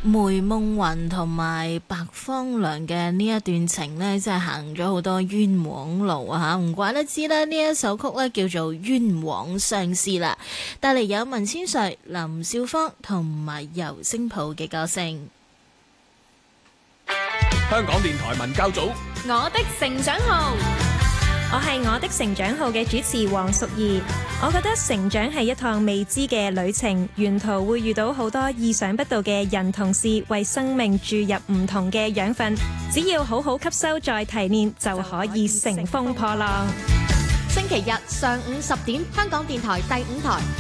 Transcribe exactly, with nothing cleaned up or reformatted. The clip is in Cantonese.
梅夢雲同埋白方良嘅呢一段情呢，真係行咗好多冤枉路啊吓，唔怪得知咧呢一首曲呢叫做冤枉相思啦。帶嚟有文千歲、林少芳同埋尤聲普嘅歌聲。 香港電台文教組我的成長號， 我係我的成長號嘅主持黃淑儀。我覺得成長係一趟未知嘅旅程，沿途會遇到好多意想不到嘅人同事，為生命注入唔同嘅養分。只要好好吸收再提煉，就可以乘風破浪。 星期日上午十點，香港電台第五台